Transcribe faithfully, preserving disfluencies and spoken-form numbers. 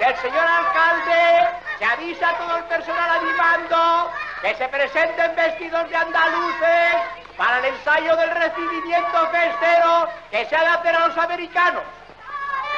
el señor alcalde se avisa a todo el personal animando que se presenten vestidos de andaluces para el ensayo del recibimiento festero que se ha de hacer a los americanos.